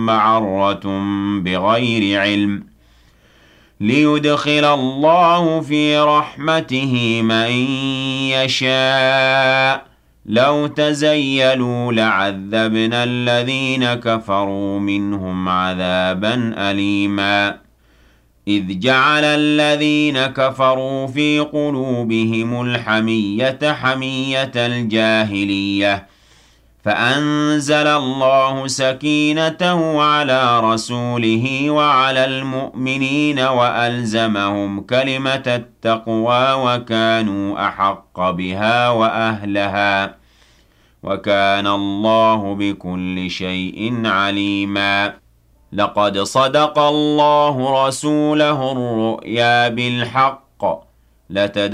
معرة بغير علم ليدخل الله في رحمته من يشاء لو تزيلوا لعذبنا الذين كفروا منهم عذابا أليما إذ جعل الذين كفروا في قلوبهم الحمية حمية الجاهلية فأنزل الله سكينته على رسوله وعلى المؤمنين وألزمهم كلمة التقوى وكانوا أحق بها وأهلها وكان الله بكل شيء عليما لقد صدق الله رسوله الرؤيا بالحق